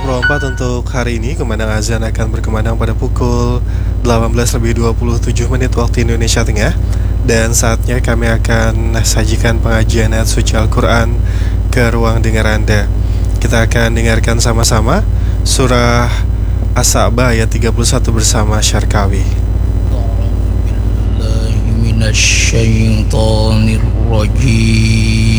2024 untuk hari ini. Kumandang azan akan berkumandang pada pukul 18:27 waktu Indonesia Tengah. Dan saatnya kami akan sajikan pengajian ayat suci Al-Quran ke ruang dengar Anda. Kita akan dengarkan sama-sama surah As-Sa'bah ayat 31 bersama Syarkawi. A'udzubillahi minasyaitonirrajim.